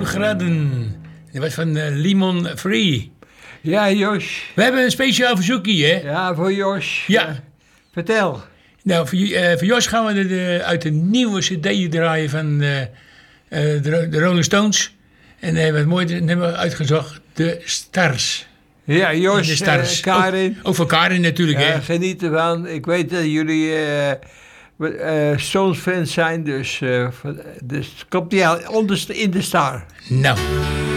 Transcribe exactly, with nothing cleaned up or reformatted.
Volgraden. Dat was van uh, Lemon Free. Ja, Jos. We hebben een speciaal verzoekje, hè? Ja, voor Jos. Ja. Ja. Vertel. Nou, voor, uh, voor Jos gaan we de, de, uit de nieuwe cd draaien van uh, uh, de, de Rolling Stones. En hij hebben we het mooie nummer uitgezocht. De Stars. Ja, Jos, de Stars. Uh, Karin. Ook, ook voor Karin natuurlijk, ja, hè? Geniet ervan. Ik weet dat jullie uh, uh, Stones fans zijn, dus, uh, dus komt die onderste in de star. Nou.